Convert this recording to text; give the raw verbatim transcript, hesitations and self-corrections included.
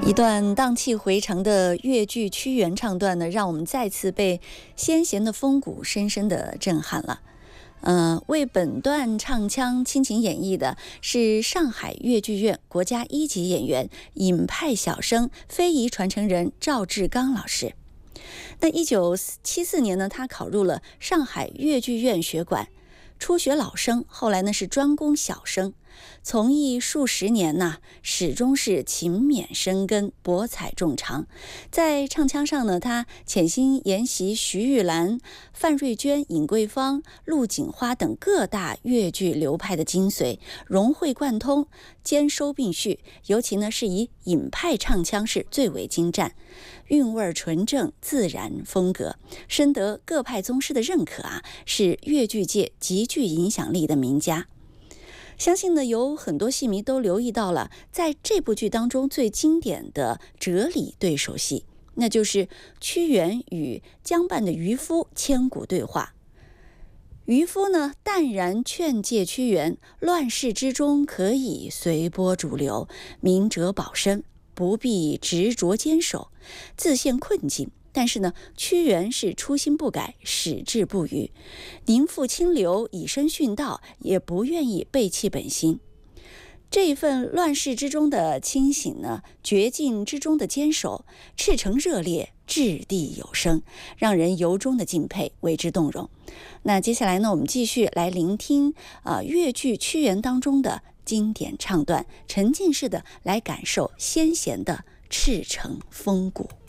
一段荡气回肠的越剧屈原唱段呢，让我们再次被先贤的风骨深深的震撼了。呃，为本段唱腔倾情演绎的是上海越剧院国家一级演员、尹派小生非遗传承人赵志刚老师。那一九七四年呢，他考入了上海越剧院学馆，初学老生，后来呢是专攻小生。从艺数十年呐、啊，始终是勤勉深耕，博采众长。在唱腔上呢，他潜心研习徐玉兰、范瑞娟、尹桂芳、陆锦花等各大越剧流派的精髓，融会贯通，兼收并蓄。尤其呢是以尹派唱腔是最为精湛，韵味纯正，自然风格，深得各派宗师的认可啊，是越剧界极具影响力的名家。相信呢，有很多戏迷都留意到了，在这部剧当中最经典的哲理对手戏，那就是屈原与江畔的渔夫千古对话。渔夫呢，淡然劝诫屈原，乱世之中可以随波逐流，明哲保身，不必执着坚守，自陷困境。但是呢，屈原是初心不改，矢志不渝，宁负清流，以身殉道，也不愿意背弃本心。这一份乱世之中的清醒呢，绝境之中的坚守，赤诚热烈，掷地有声，让人由衷的敬佩，为之动容。那接下来呢，我们继续来聆听啊、呃、越剧屈原当中的经典唱段，沉浸式的来感受先贤的赤诚风骨。